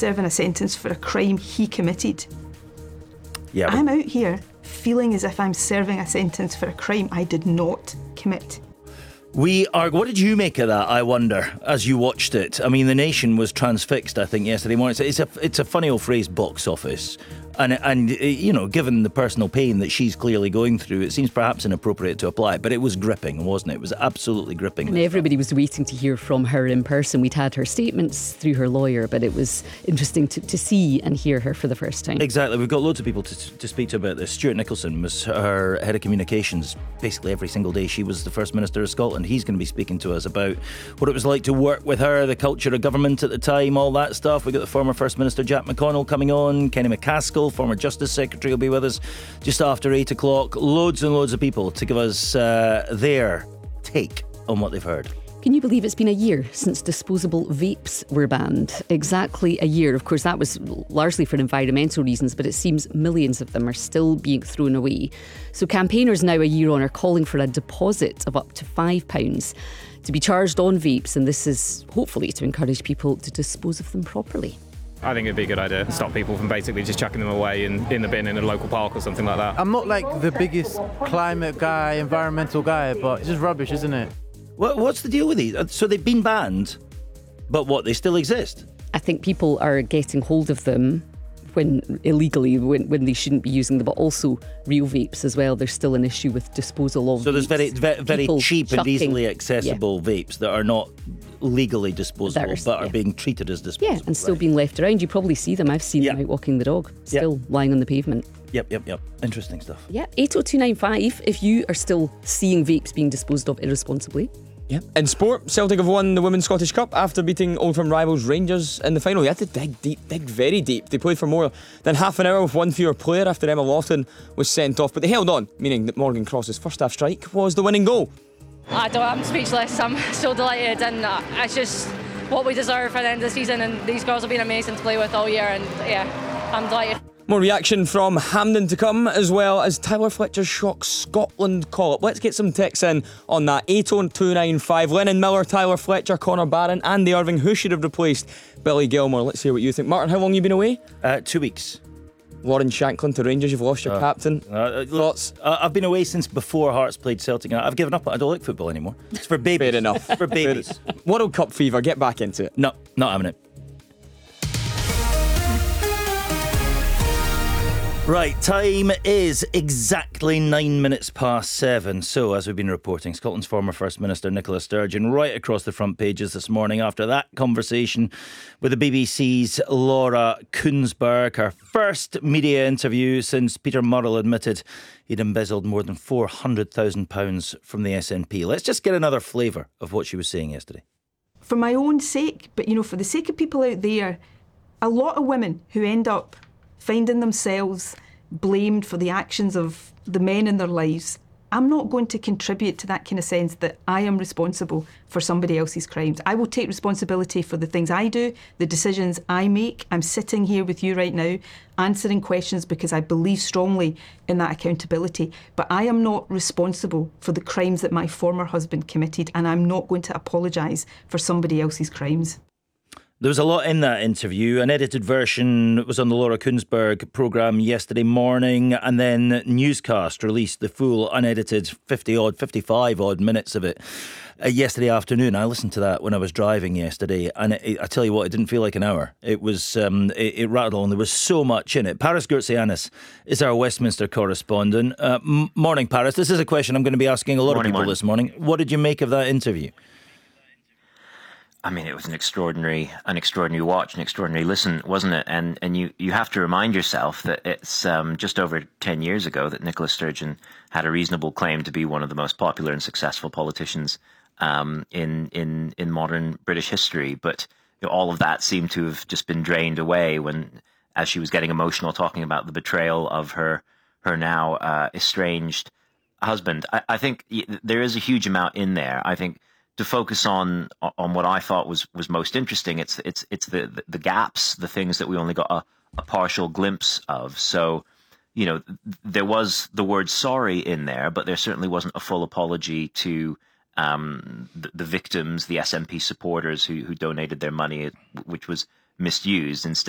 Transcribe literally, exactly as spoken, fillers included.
serving a sentence for a crime he committed. Yeah, but- I'm out here feeling as if I'm serving a sentence for a crime I did not commit. We are. What did you make of that, I wonder, as you watched it? I mean, the nation was transfixed, I think, yesterday morning. It's a, it's a funny old phrase, box office. And, and you know, given the personal pain that she's clearly going through, it seems perhaps inappropriate to apply. But it was gripping, wasn't it? It was absolutely gripping. And everybody was waiting to hear from her in person. We'd had her statements through her lawyer, but it was interesting to, to see and hear her for the first time. Exactly. We've got loads of people to, to speak to about this. Stuart Nicholson was her head of communications basically every single day she was the First Minister of Scotland. He's going to be speaking to us about what it was like to work with her, the culture of government at the time, all that stuff. We've got the former First Minister Jack McConnell coming on. Kenny McCaskill, former Justice Secretary, will be with us just after eight o'clock. Loads and loads of people to give us uh, their take on what they've heard. Can you believe it's been a year since disposable vapes were banned? Exactly a year. Of course, that was largely for environmental reasons, but it seems millions of them are still being thrown away. So campaigners now a year on are calling for a deposit of up to five pounds to be charged on vapes, and this is hopefully to encourage people to dispose of them properly. I think it'd be a good idea to stop people from basically just chucking them away in, in the bin in a local park or something like that. I'm not like the biggest climate guy, environmental guy, but it's just rubbish, isn't it? What, what's the deal with these? So they've been banned, but what, they still exist? I think people are getting hold of them when illegally, when, when they shouldn't be using them, but also real vapes as well. There's still an issue with disposal of So there's vapes. very very, very cheap chucking, and easily accessible yeah. vapes that are not legally disposable, There's, but are yeah. being treated as disposable. Yeah, and still right. being left around. You probably see them. I've seen Yeah. them out walking the dog, still Yeah. lying on the pavement. Yep, yep, yep. Interesting stuff. Yeah, eight oh two nine five if you are still seeing vapes being disposed of irresponsibly. Yeah. In sport, Celtic have won the Women's Scottish Cup after beating Old Firm rivals Rangers in the final. They had to dig deep, dig very deep. They played for more than half an hour with one fewer player after Emma Lofton was sent off, but they held on, meaning that Morgan Cross's first half strike was the winning goal. I don't, I'm speechless. I'm so delighted, and uh, it's just what we deserve for the end of the season, and these girls have been amazing to play with all year, and yeah, I'm delighted. More reaction from Hampden to come, as well as Tyler Fletcher's shock Scotland call-up. Let's get some texts in on that. eight oh two nine five. Lennon Miller, Tyler Fletcher, Connor Barron, Andy Irving. Who should have replaced Billy Gilmore? Let's hear what you think. Martin, how long have you been away? Uh, two weeks. Lauren Shanklin to Rangers. You've lost your Uh, captain. Uh, Thoughts? Uh, I've been away since before Hearts played Celtic. I've given up. I don't like football anymore. It's for babies. Fair enough. For babies. World Cup fever. Get back into it. No, not having it. Right, time is exactly nine minutes past seven. So, as we've been reporting, Scotland's former First Minister Nicola Sturgeon right across the front pages this morning after that conversation with the B B C's Laura Kuenssberg, her first media interview since Peter Murrell admitted he'd embezzled more than four hundred thousand pounds from the S N P. Let's just get another flavour of what she was saying yesterday. For my own sake, but you know, for the sake of people out there, a lot of women who end up finding themselves blamed for the actions of the men in their lives, I'm not going to contribute to that kind of sense that I am responsible for somebody else's crimes. I will take responsibility for the things I do, the decisions I make. I'm sitting here with you right now answering questions because I believe strongly in that accountability. But I am not responsible for the crimes that my former husband committed, and I'm not going to apologise for somebody else's crimes. There was a lot in that interview. An edited version was on the Laura Kuenssberg programme yesterday morning, and then Newscast released the full unedited fifty-odd, fifty-five-odd minutes of it uh, yesterday afternoon. I listened to that when I was driving yesterday, and it, it, I tell you what, it didn't feel like an hour. It was um, it, it rattled on. There was so much in it. Paris Gourtsianis is our Westminster correspondent. Uh, m- morning, Paris. This is a question I'm going to be asking a lot morning, of people morning. this morning. What did you make of that interview? I mean, it was an extraordinary, an extraordinary watch, an extraordinary listen, wasn't it? And and you, you have to remind yourself that it's um, just over ten years ago that Nicola Sturgeon had a reasonable claim to be one of the most popular and successful politicians um, in in in modern British history. But you know, all of that seemed to have just been drained away when, as she was getting emotional, talking about the betrayal of her her now uh, estranged husband. I, I think there is a huge amount in there. I think. To focus on on what I thought was, was most interesting, it's it's it's the, the, the gaps, the things that we only got a, a partial glimpse of. So, you know, there was the word sorry in there, but there certainly wasn't a full apology to um, the, the victims, the S N P supporters who, who donated their money, which was misused. Instead.